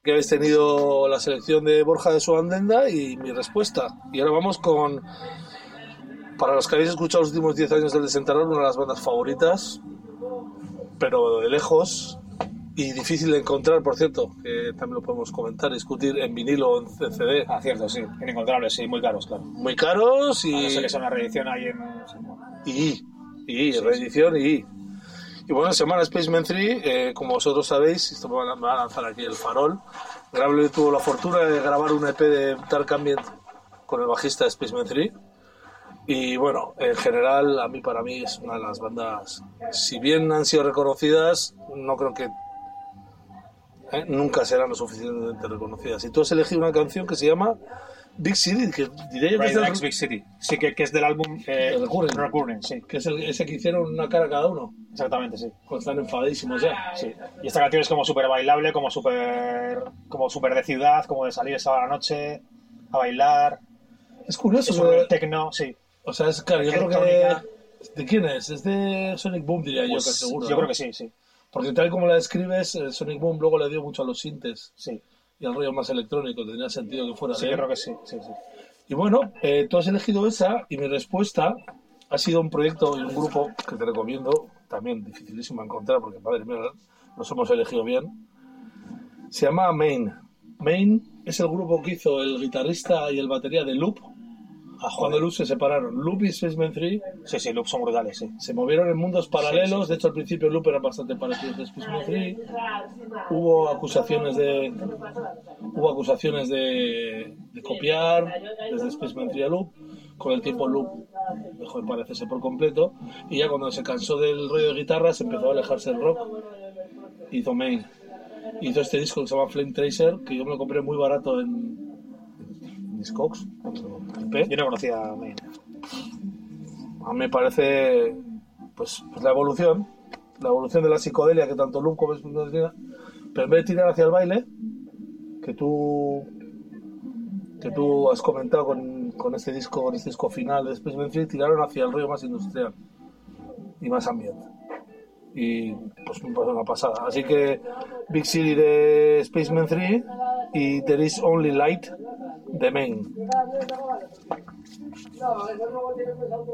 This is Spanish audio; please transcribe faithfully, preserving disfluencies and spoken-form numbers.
que habéis tenido la selección de Borja de Suandenda y mi respuesta. Y ahora vamos con, para los que habéis escuchado los últimos diez años del Desenterrar, una de las bandas favoritas, pero de lejos, y difícil de encontrar, por cierto, que también lo podemos comentar, discutir en vinilo o en C D. Ah, cierto, sí, inencontrables, sí, muy caros, claro. Muy caros y... A no ser que sea una reedición ahí en... Y, y, sí, reedición sí. y... Y bueno, semana Spaceman tres, eh, como vosotros sabéis, esto me va, a, me va a lanzar aquí el farol. Grable tuvo la fortuna de grabar un E P de Dark Ambient con el bajista de Spaceman tres. Y bueno, en general, a mí para mí es una de las bandas, si bien han sido reconocidas, no creo que eh, nunca serán lo suficientemente reconocidas. Y tú has elegido una canción que se llama Big City, que diré yo que Right es del... Big City, sí, que, que es del álbum eh, Recurrent. Recurrent, sí. Que es el, ese que hicieron una cara cada uno. Exactamente, sí. Pues están enfadísimos ya. Sí. Y esta canción es como súper bailable, como súper como súper de ciudad, como de salir esa la noche a bailar. Es curioso. Es un techno, sí. O sea, es claro, yo creo que... ¿De quién es? Es de Sonic Boom, diría pues, yo, que seguro. Yo ¿no? creo que sí, sí. Porque tal como la describes, Sonic Boom luego le dio mucho a los sintes. Sí. Y al rollo más electrónico, tendría sentido que fuera sí, de yo creo que sí, sí, sí. Y bueno, eh, tú has elegido esa y mi respuesta ha sido un proyecto y un grupo que te recomiendo, también dificilísimo de encontrar porque, madre mía, nos hemos elegido bien. Se llama Main. Main es el grupo que hizo el guitarrista y el batería de Loop. Ah, cuando Loop se separaron. Loop y Spaceman tres. Sí, sí, Loop son brutales, sí. Se movieron en mundos paralelos. Sí, sí, sí. De hecho, al principio Loop era bastante parecido a Spaceman tres. Hubo acusaciones de hubo acusaciones de, de copiar desde Spaceman tres a Loop. Con el tiempo Loop dejó de parecerse por completo. Y ya cuando se cansó del rollo de guitarras, empezó a alejarse del rock. Hizo Main. Hizo este disco que se llama Flame Tracer, que yo me lo compré muy barato en Discogs. Yo no conocía a Main. A mí me parece pues, pues la evolución la evolución de la psicodelia que tanto Loop como Spaceman tres, pero en vez de tirar hacia el baile que tú que tú has comentado con, con este disco con este disco final de Spaceman tres, tiraron hacia el rollo más industrial y más ambiente y pues me parece una pasada. Así que Big City de Spaceman tres y There Is Only Light de Main.